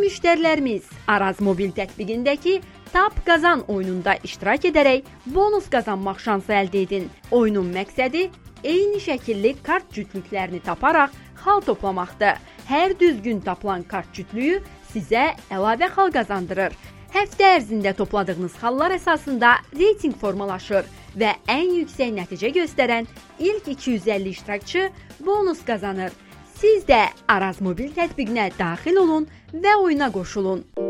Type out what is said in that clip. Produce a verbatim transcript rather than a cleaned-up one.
müştərilərimiz Araz mobil tətbiqindəki Tap Qazan oyununda iştirak edərək bonus qazanmaq şansı əldə edin. Oyunun məqsədi eyni şəkilli kart cütlüklərini taparaq xal toplamaqdır. Hər düzgün tapılan kart cütlüyü sizə əlavə xal qazandırır. Həftə ərzində topladığınız xallar əsasında reyting formalaşır və ən yüksək nəticə göstərən ilk iki yüz əlli iştirakçı bonus qazanır. Siz də Araz mobil tətbiqinə daxil olun və oyuna qoşulun.